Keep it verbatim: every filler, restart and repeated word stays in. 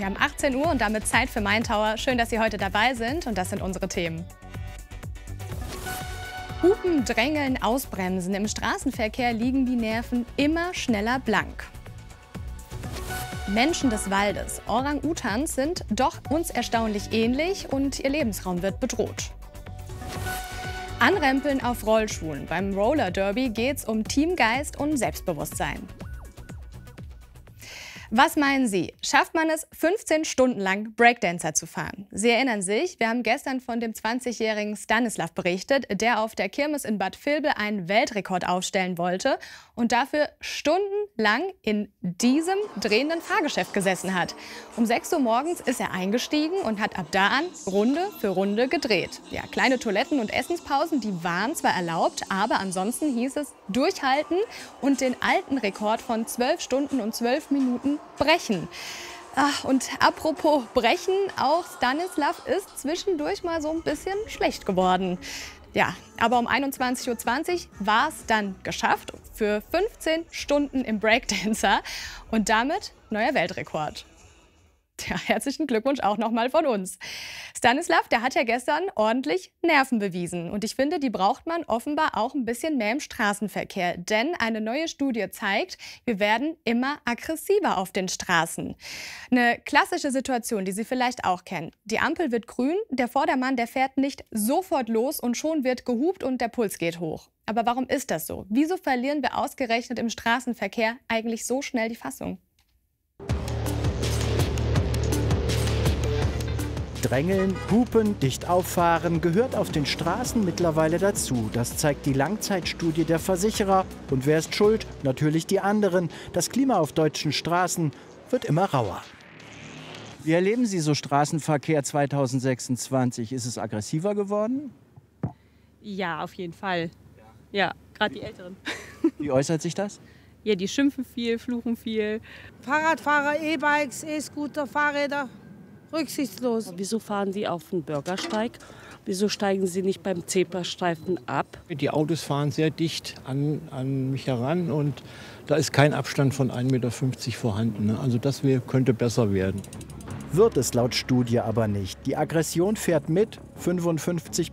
Wir haben achtzehn Uhr und damit Zeit für Main Tower. Schön, dass Sie heute dabei sind und das sind unsere Themen. Hupen, Drängeln, Ausbremsen. Im Straßenverkehr liegen die Nerven immer schneller blank. Menschen des Waldes. Orang-Utans sind doch uns erstaunlich ähnlich und ihr Lebensraum wird bedroht. Anrempeln auf Rollschuhen. Beim Roller Derby geht es um Teamgeist und Selbstbewusstsein. Was meinen Sie? Schafft man es, fünfzehn Stunden lang Breakdancer zu fahren? Sie erinnern sich, wir haben gestern von dem zwanzigjährigen Stanislav berichtet, der auf der Kirmes in Bad Vilbel einen Weltrekord aufstellen wollte und dafür stundenlang in diesem drehenden Fahrgeschäft gesessen hat. Um sechs Uhr morgens ist er eingestiegen und hat ab da an Runde für Runde gedreht. Ja, kleine Toiletten- und Essenspausen, die waren zwar erlaubt, aber ansonsten hieß es durchhalten und den alten Rekord von zwölf Stunden und zwölf Minuten brechen. Ach, und apropos brechen, auch Stanislav ist zwischendurch mal so ein bisschen schlecht geworden. Ja, aber um einundzwanzig Uhr zwanzig war es dann geschafft für fünfzehn Stunden im Breakdancer und damit neuer Weltrekord. Ja, herzlichen Glückwunsch auch nochmal von uns. Stanislav, der hat ja gestern ordentlich Nerven bewiesen. Und ich finde, die braucht man offenbar auch ein bisschen mehr im Straßenverkehr. Denn eine neue Studie zeigt, wir werden immer aggressiver auf den Straßen. Eine klassische Situation, die Sie vielleicht auch kennen. Die Ampel wird grün, der Vordermann, der fährt nicht sofort los und schon wird gehupt und der Puls geht hoch. Aber warum ist das so? Wieso verlieren wir ausgerechnet im Straßenverkehr eigentlich so schnell die Fassung? Drängeln, hupen, dicht auffahren gehört auf den Straßen mittlerweile dazu. Das zeigt die Langzeitstudie der Versicherer. Und wer ist schuld? Natürlich die anderen. Das Klima auf deutschen Straßen wird immer rauer. Wie erleben Sie so Straßenverkehr zweitausendsechsundzwanzig? Ist es aggressiver geworden? Ja, auf jeden Fall. Ja, gerade die Älteren. Wie äußert sich das? Ja, die schimpfen viel, fluchen viel. Fahrradfahrer, E-Bikes, E-Scooter, Fahrräder. Rücksichtslos. Wieso fahren Sie auf den Bürgersteig? Wieso steigen Sie nicht beim Zebrastreifen ab? Die Autos fahren sehr dicht an, an mich heran und da ist kein Abstand von ein Meter fünfzig vorhanden. Also das wär, könnte besser werden. Wird es laut Studie aber nicht. Die Aggression fährt mit. fünfundfünfzig